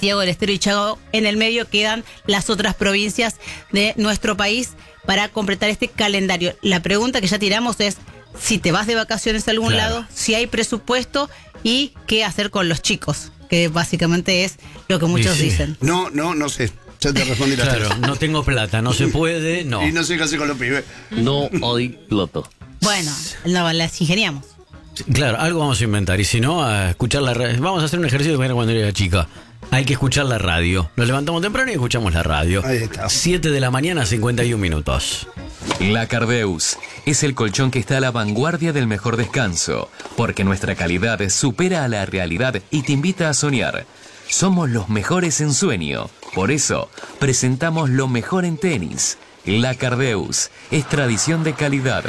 Santiago del Estero y Chaco. En el medio quedan las otras provincias de nuestro país para completar este calendario. La pregunta que ya tiramos es si te vas de vacaciones a algún lado, si hay presupuesto y qué hacer con los chicos, que básicamente es lo que muchos dicen. No sé. Ya te respondí la Claro, no tengo plata, no se puede, no. Y no sé qué hacer con los pibes. No hay plata. Bueno, no, las ingeniamos. Claro, algo vamos a inventar. Y si no, a escuchar la radio. Vamos a hacer un ejercicio que era cuando era chica. Hay que escuchar la radio. Nos levantamos temprano y escuchamos la radio. Ahí está. 7 de la mañana, 51 minutos. La Cardeus es el colchón que está a la vanguardia del mejor descanso, porque nuestra calidad supera a la realidad y te invita a soñar. Somos los mejores en sueño, por eso presentamos lo mejor en tenis. La Cardeus es tradición de calidad.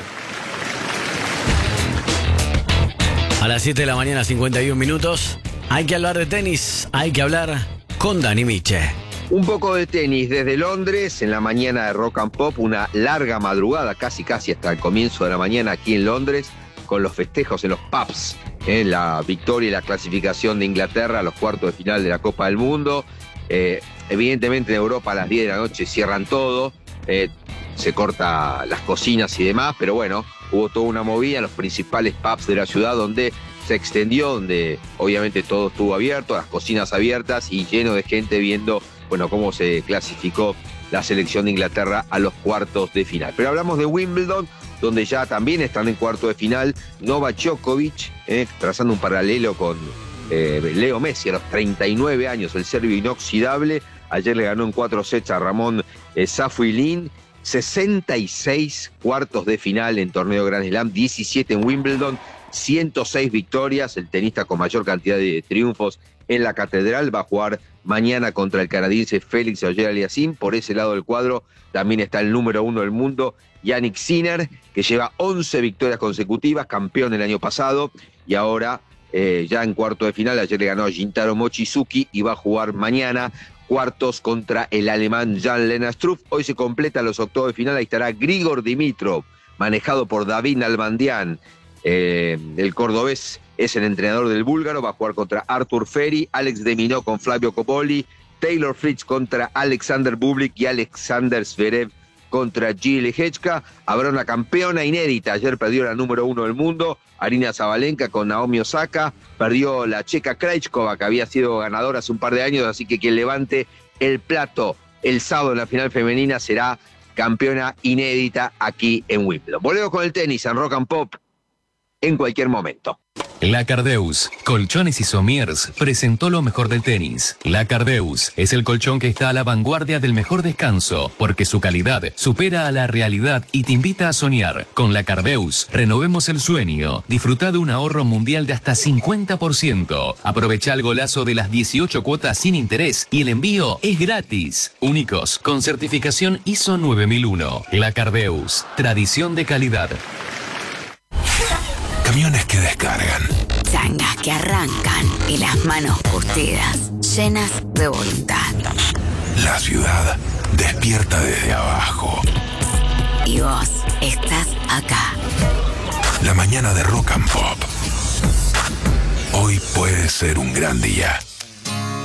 A las 7 de la mañana, 51 minutos. Hay que hablar de tenis, hay que hablar con Dani Miche. Un poco de tenis desde Londres, en la mañana de Rock and Pop, una larga madrugada, casi hasta el comienzo de la mañana aquí en Londres, con los festejos en los pubs, la victoria y la clasificación de Inglaterra a los cuartos de final de la Copa del Mundo. Evidentemente en Europa a las 10 de la noche cierran todo, se corta las cocinas y demás, pero bueno, hubo toda una movida en los principales pubs de la ciudad donde se extendió, donde obviamente todo estuvo abierto, las cocinas abiertas y lleno de gente viendo, bueno, cómo se clasificó la selección de Inglaterra a los cuartos de final. Pero hablamos de Wimbledon, donde ya también están en cuarto de final Novak Djokovic, trazando un paralelo con Leo Messi a los 39 años, el serbio inoxidable. Ayer le ganó en 4 sets a Ramón Safiullin. 66 cuartos de final en torneo Grand Slam, 17 en Wimbledon, 106 victorias, el tenista con mayor cantidad de triunfos en la catedral. Va a jugar mañana contra el canadiense Félix Auger-Aliassime. Por ese lado del cuadro también está el número 1 del mundo, Jannik Sinner, que lleva 11 victorias consecutivas, campeón el año pasado, y ahora ya en cuarto de final. Ayer le ganó a Shintaro Mochizuki y va a jugar mañana cuartos contra el alemán Jan-Lennard Struff. Hoy se completan los octavos de final, ahí estará Grigor Dimitrov, manejado por David Nalbandian. El cordobés es el entrenador del búlgaro, va a jugar contra Artur Feri, Alex de Minaur con Flavio Cobolli, Taylor Fritz contra Alexander Bublik y Alexander Zverev contra Gilles Hečka. Habrá una campeona inédita, ayer perdió la número 1 del mundo, Aryna Sabalenka con Naomi Osaka, perdió la checa Krejcikova, que había sido ganadora hace un par de años, así que quien levante el plato el sábado en la final femenina será campeona inédita aquí en Wimbledon. Volvemos con el tenis en Rock and Pop en cualquier momento. La Cardeus, Colchones y Somiers, presentó lo mejor del tenis. La Cardeus es el colchón que está a la vanguardia del mejor descanso, porque su calidad supera a la realidad y te invita a soñar. Con La Cardeus, renovemos el sueño. Disfruta de un ahorro mundial de hasta 50%. Aprovecha el golazo de las 18 cuotas sin interés y el envío es gratis. Únicos, con certificación ISO 9001. La Cardeus, tradición de calidad. Camiones que descargan. Changas que arrancan y las manos pusteras, llenas de voluntad. La ciudad despierta desde abajo. Y vos estás acá. La mañana de Rock and Pop. Hoy puede ser un gran día.